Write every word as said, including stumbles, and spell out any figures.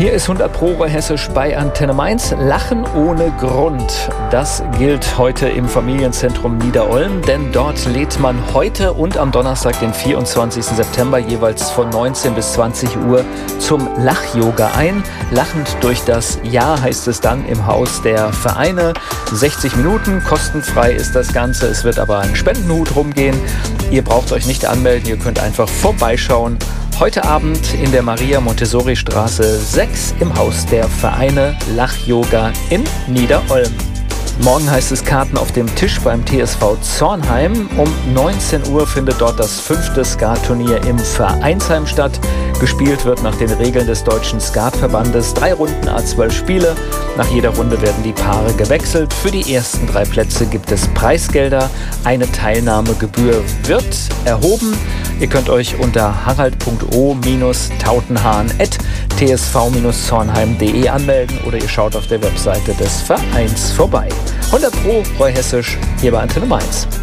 Hier ist hundert Pro Hessisch bei Antenne Mainz. Lachen ohne Grund. Das gilt heute im Familienzentrum Niederolm, denn dort lädt man heute und am Donnerstag, den vierundzwanzigsten September, jeweils von neunzehn bis zwanzig Uhr zum Lach-Yoga ein. Lachend durch das Jahr heißt es dann im Haus der Vereine. sechzig Minuten, kostenfrei ist das Ganze. Es wird aber ein Spendenhut rumgehen. Ihr braucht euch nicht anmelden, ihr könnt einfach vorbeischauen. Heute Abend in der Maria-Montessori-Straße sechs im Haus der Vereine Lach-Yoga in Niederolm. Morgen heißt es Karten auf dem Tisch beim T S V Zornheim. Um neunzehn Uhr findet dort das fünfte Skat-Turnier im Vereinsheim statt. Gespielt wird nach den Regeln des Deutschen Skatverbandes. Drei Runden, à zwölf Spiele. Nach jeder Runde werden die Paare gewechselt. Für die ersten drei Plätze gibt es Preisgelder. Eine Teilnahmegebühr wird erhoben. Ihr könnt euch unter harald punkt o tautenhahn at t s v zornheim punkt de anmelden oder ihr schaut auf der Webseite des Vereins vorbei. hundert Pro Hessisch hier bei Antenne Mainz.